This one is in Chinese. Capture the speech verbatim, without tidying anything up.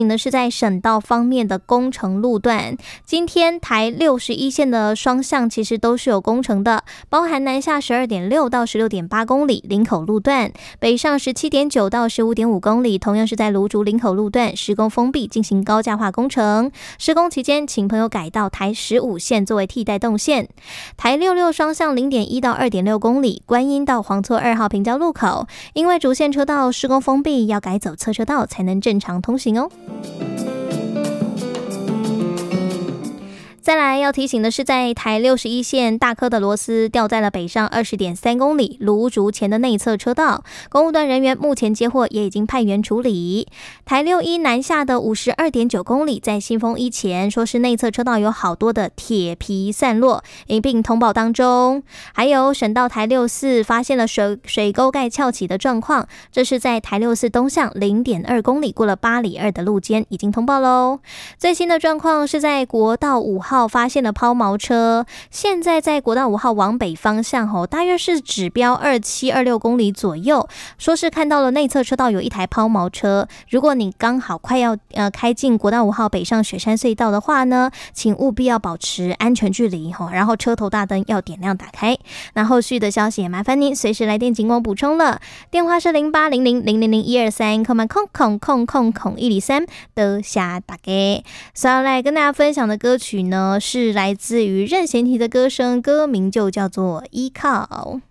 呢是在省道方面的工程路段，今天台六十一线的双向其实都是有工程的，包含南下 十二点六 到 十六点八 公里林口路段，北上 十七点九 到 十五点五 公里，同样是在芦竹林口路段施工封闭进行高架化工程。施工期间请朋友改到台十五线作为替代动线。台六六双向 零点一 到 二点六 公里，观音到黄厝二号平交路口，因为主线车道施工封闭，要改走侧车道才能正常通行哦。再来要提醒的是，在台六十一线大颗的螺丝掉在了北上 二十点三 公里芦竹前的内侧车道，公务段人员目前接获，也已经派员处理。台六一南下的 五十二点九 公里，在新丰一前说是内侧车道有好多的铁皮散落，一并通报当中。还有省道台六四发现了水水沟盖翘起的状况，这是在台六四东向 零点二 公里过了八里二的路肩，已经通报喽。最新的状况是在国道五号发现了抛锚车，现在在国道五号往北方向吼，大约是指标二七二六公里左右，说是看到了内侧车道有一台抛锚车。如果你刚好快要呃开进国道五号北上雪山隧道的话呢，请务必要保持安全距离吼，然后车头大灯要点亮打开。那后续的消息也麻烦您随时来电警广补充了，电话是零八零零零零零一二三，空空空空空空一零三的下打给。所以要来跟大家分享的歌曲呢，是来自于任贤齐的歌声，歌名就叫做依靠。